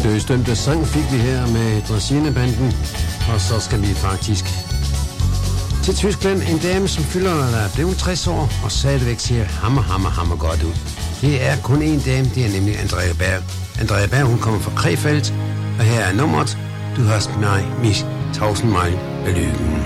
Dødsdømte sang fik vi her med Dressinebanden, og så skal vi faktisk til Tyskland. En dame, som fylder der blev 60 år og stadigvæk ser hammer godt ud. Det er kun en dame, det er nemlig Andrea Berg. Andrea Berg, hun kommer fra Krefeld, og her er nummeret. Du hast mig mis 1000 Mal belügen.